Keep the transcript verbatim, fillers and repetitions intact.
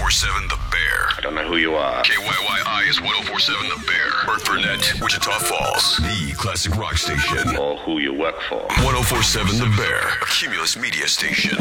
four seven The Bear. I don't know who you are. K Y Y I is one oh four seven The Bear. Bert Burnett, Wichita Falls. The classic rock station. Or who you work for. one oh four seven The Bear. A Cumulus Media Station.